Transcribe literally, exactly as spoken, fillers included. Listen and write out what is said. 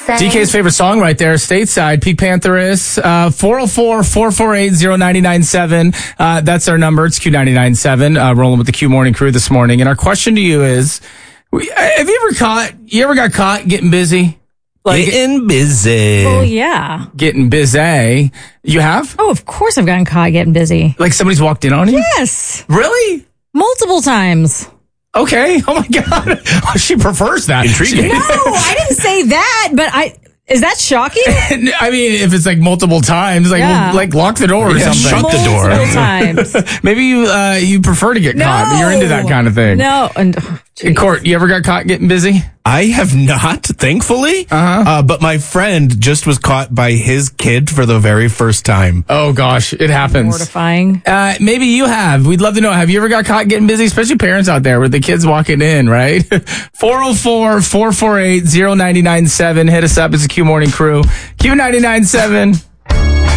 D K's favorite song right there, Stateside, Pink Pantheress, uh, four oh four, four four eight, oh nine nine seven. Uh, that's our number. It's Q ninety-nine point seven, uh, rolling with the Q Morning Crew this morning. And our question to you is, have you ever caught, you ever got caught getting busy? Like getting busy. Oh, yeah. Getting busy. You have? Oh, of course I've gotten caught getting busy. Like somebody's walked in on you? Yes. Really? Multiple times. Okay. Oh my God. She prefers that. Intriguing. No, I didn't say that, but I... Is that shocking? I mean, if it's like multiple times, like Yeah. well, like lock the door or Yeah, something. shut the door. Multiple times. Maybe you uh, you prefer to get caught. No. You're into that kind of thing. No. And, oh, In court, you ever got caught getting busy? I have not, thankfully. Uh-huh. Uh, but my friend just was caught by his kid for the very first time. Oh gosh, it happens. mortifying. Uh, maybe you have. We'd love to know. Have you ever got caught getting busy? Especially parents out there with the kids walking in, right? four oh four, four four eight, oh nine nine seven. Hit us up. It's the Q Morning Crew. Q ninety-nine point seven.